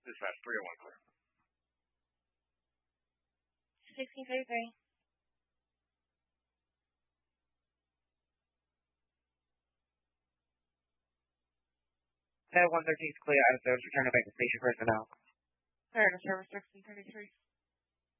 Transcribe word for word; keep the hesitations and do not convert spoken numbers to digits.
Dispatch three oh one clear. sixteen thirty-three. That one thirteen is clear out of service. Return it back to station personnel. Clear to service sixteen thirty-three.